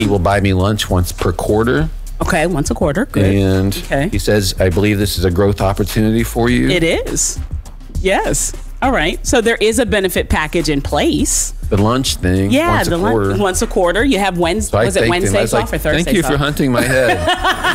He will buy me lunch once per quarter. Okay, once a quarter. Good. And Okay. he says, I believe this is a growth opportunity for you. It is. Yes. All right. So there is a benefit package in place. The lunch thing. Yeah, once a quarter. once a quarter. You have Wednesday. So I Was it thanked him. I Wednesdays was like, off or Thursdays thank you for off? hunting my head.